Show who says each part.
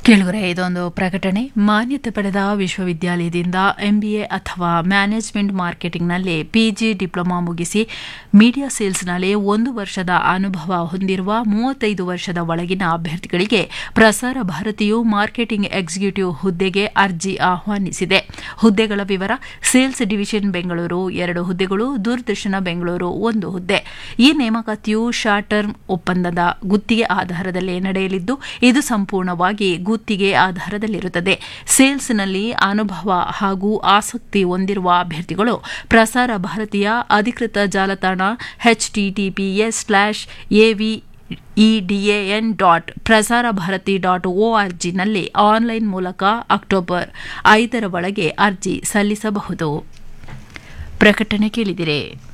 Speaker 1: ಕೇಳುಗರೆ, ಇದೊಂದು ಪ್ರಕಟಣೆ. ಮಾನ್ಯತೆ ಪಡೆದ ವಿಶ್ವವಿದ್ಯಾಲಯದಿಂದ ಎಂಬಿಎ ಅಥವಾ ಮ್ಯಾನೇಜ್ಮೆಂಟ್ ಮಾರ್ಕೆಟಿಂಗ್ನಲ್ಲಿ ಪಿಜಿ ಡಿಪ್ಲೊಮಾ ಮುಗಿಸಿ ಮೀಡಿಯಾ ಸೇಲ್ಸ್ನಲ್ಲಿ 1 ವರ್ಷದ ಅನುಭವ ಹೊಂದಿರುವ 35 ವರ್ಷದ ಒಳಗಿನ ಅಭ್ಯರ್ಥಿಗಳಿಗೆ ಪ್ರಸಾರ ಭಾರತಿಯು ಮಾರ್ಕೆಟಿಂಗ್ ಎಕ್ಸಿಕ್ಯೂಟಿವ್ ಹುದ್ದೆಗೆ ಅರ್ಜಿ ಆಹ್ವಾನಿಸಿದೆ. ಹುದ್ದೆಗಳ ವಿವರ: ಸೇಲ್ಸ್ ಡಿವಿಷನ್ ಬೆಂಗಳೂರು 2 ಹುದ್ದೆಗಳು, ದೂರದರ್ಶನ ಬೆಂಗಳೂರು 1 ಹುದ್ದೆ. ಈ ನೇಮಕಾತಿಯು ಶಾರ್ಟ್ ಟರ್ಮ್ ಒಪ್ಪಂದದ ಗುತ್ತಿಗೆ ಆಧಾರದಲ್ಲಿ ನಡೆಯಲಿದ್ದು, ಇದು ಸಂಪೂರ್ಣವಾಗಿ ಗುತ್ತಿಗೆ ಆಧಾರದಲ್ಲಿರುತ್ತದೆ. ಸೇಲ್ಸ್ನಲ್ಲಿ ಅನುಭವ ಹಾಗೂ ಆಸಕ್ತಿ ಹೊಂದಿರುವ ಅಭ್ಯರ್ಥಿಗಳು ಪ್ರಸಾರ ಭಾರತೀಯ ಅಧಿಕೃತ ಜಾಲತಾಣ https://avedan.prasarabharati.org ನಲ್ಲಿ ಆನ್ಲೈನ್ ಮೂಲಕ ಅಕ್ಟೋಬರ್ 5 ಒಳಗೆ ಅರ್ಜಿ ಸಲ್ಲಿಸಬಹುದು. ಪ್ರಕಟಣೆ ಕೇಳಿದಿರಿ.